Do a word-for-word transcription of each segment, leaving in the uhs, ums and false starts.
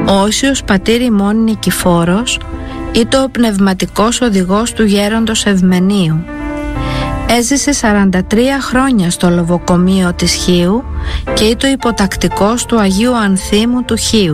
Ο Όσιος πατήρ ημών Νικηφόρος ήταν ο πνευματικός οδηγός του γέροντος Ευμενίου. Έζησε σαράντα τρία χρόνια στο λοβοκομείο της Χίου και ήταν υποτακτικός του Αγίου Ανθίμου του Χίου.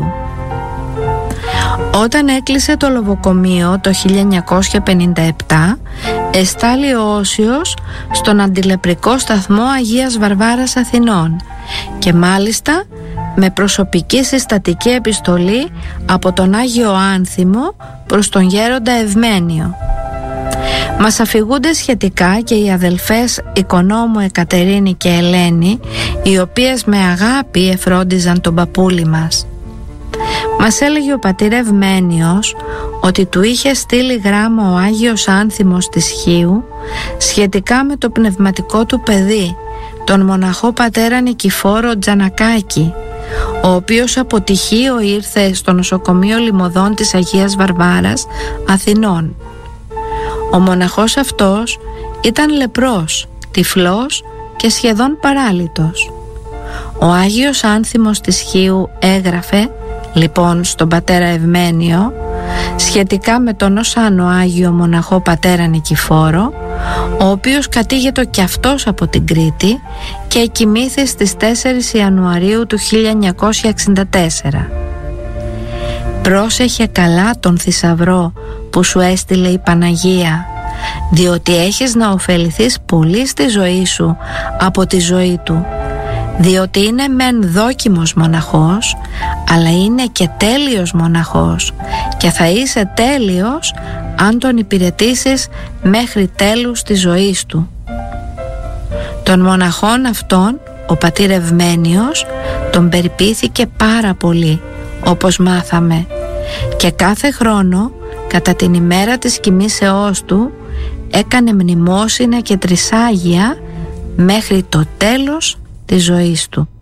Όταν έκλεισε το λοβοκομείο το χίλια εννιακόσια πενήντα επτά, εστάλει ο Όσιος στον αντιλεπρικό σταθμό Αγίας Βαρβάρας Αθηνών και μάλιστα με προσωπική συστατική επιστολή από τον Άγιο Άνθιμο προς τον γέροντα Ευμένιο. Μας αφηγούνται σχετικά και οι αδελφές Οικονόμου Εκατερίνη και Ελένη, οι οποίες με αγάπη εφρόντιζαν τον παππούλη μας. Μας έλεγε ο πατήρ Ευμένιος ότι του είχε στείλει γράμμα ο Άγιος Άνθιμος της Χίου σχετικά με το πνευματικό του παιδί, τον μοναχό πατέρα Νικηφόρο Τζανακάκη, ο οποίος από τυχείο ήρθε στο νοσοκομείο Λιμωδών της Αγίας Βαρβάρας Αθηνών. Ο μοναχός αυτός ήταν λεπρός, τυφλός και σχεδόν παράλυτος. Ο Άγιος Άνθιμος της Χίου έγραφε λοιπόν στον πατέρα Ευμένιο σχετικά με τον ως άνω Άγιο μοναχό πατέρα Νικηφόρο, ο οποίος κατήγετο κι αυτός από την Κρήτη και εκοιμήθη στις τέσσερις Ιανουαρίου του χίλια εννιακόσια εξήντα τέσσερα. Πρόσεχε καλά τον θησαυρό που σου έστειλε η Παναγία, διότι έχεις να ωφεληθείς πολύ στη ζωή σου από τη ζωή του, διότι είναι μεν δόκιμος μοναχός, αλλά είναι και τέλειος μοναχός και θα είσαι τέλειος αν τον υπηρετήσεις μέχρι τέλους της ζωής του. Τον μοναχόν αυτόν ο πατήρ Ευμένιος τον περιποιήθηκε πάρα πολύ, όπως μάθαμε, και κάθε χρόνο κατά την ημέρα της κοιμήσεώς του έκανε μνημόσυνα και τρισάγια μέχρι το τέλος της ζωής του.